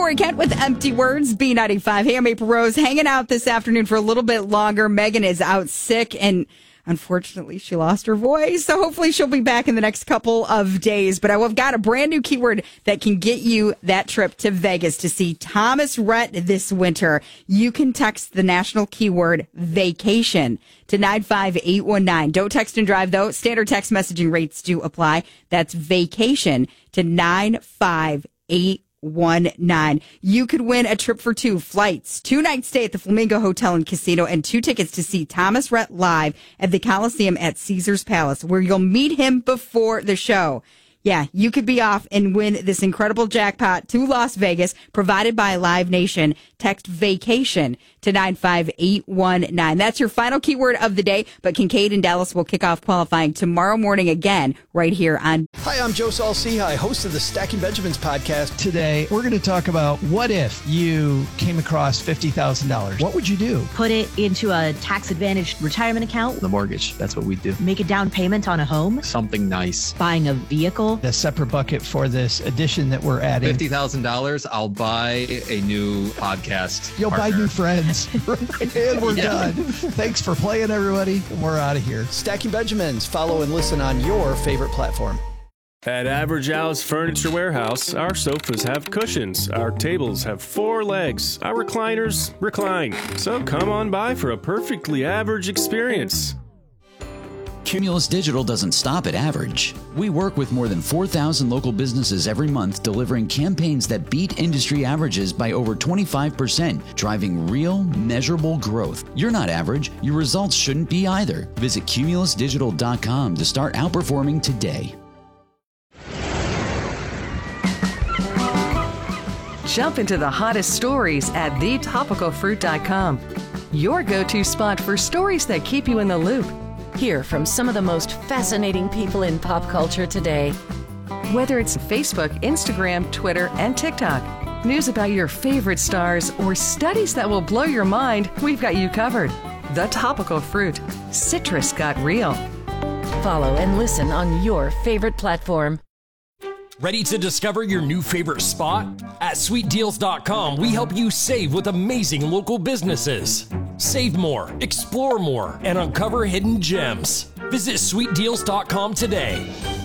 Tori Kent with Empty Words, B95. Hey, I'm April Rose, hanging out this afternoon for a little bit longer. Megan is out sick, and unfortunately, she lost her voice. So hopefully she'll be back in the next couple of days. But I've got a brand new keyword that can get you that trip to Vegas to see Thomas Rhett this winter. You can text the national keyword vacation to 95819. Don't text and drive, though. Standard text messaging rates do apply. That's vacation to 95819. You could win a trip for 2 flights, 2-night stay at the Flamingo Hotel and Casino, and 2 tickets to see Thomas Rhett live at the Coliseum at Caesars Palace, where you'll meet him before the show. Yeah, you could be off and win this incredible jackpot to Las Vegas, provided by Live Nation. Text vacation to 95819. That's your final keyword of the day, but Kincaid and Dallas will kick off qualifying tomorrow morning again right here on. Hi, I'm Joe Saul-Sehy, host of the Stacking Benjamins podcast. Today, we're going to talk about what if you came across $50,000? What would you do? Put it into a tax-advantaged retirement account. The mortgage, that's what we do. Make a down payment on a home. Something nice. Buying a vehicle. A separate bucket for this addition that we're adding. $50,000, I'll buy a new podcast You'll partner. buy new friends. And we're done. Thanks for playing, everybody. And we're out of here. Stacking Benjamins. Follow and listen on your favorite platform. At Average Al's Furniture Warehouse, our sofas have cushions, our tables have 4 legs, our recliners recline. So come on by for a perfectly average experience. Cumulus Digital doesn't stop at average. We work with more than 4,000 local businesses every month, delivering campaigns that beat industry averages by over 25%, driving real, measurable growth. You're not average. Your results shouldn't be either. Visit cumulusdigital.com to start outperforming today. Jump into the hottest stories at thetopicalfruit.com. Your go-to spot for stories that keep you in the loop. Hear from some of the most fascinating people in pop culture today. Whether it's Facebook, Instagram, Twitter, and TikTok, news about your favorite stars, or studies that will blow your mind, we've got you covered. The Topical Fruit. Citrus got real. Follow and listen on your favorite platform. Ready to discover your new favorite spot? At sweetdeals.com, we help you save with amazing local businesses. Save more, explore more, and uncover hidden gems. Visit sweetdeals.com today.